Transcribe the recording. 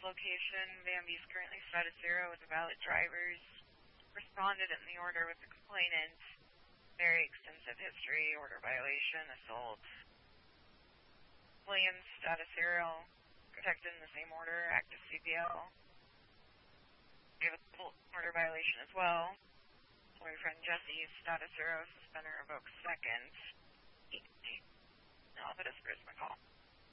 location. Bambi's currently status 0 with the valid drivers. Responded in the order with the complainant. Very extensive history, order violation, assault. Williams, status 0. Protected in the same order, active CPL. We have a order violation as well. Boyfriend Jesse, status 0, suspender revoked second. I'll put a Prisma call.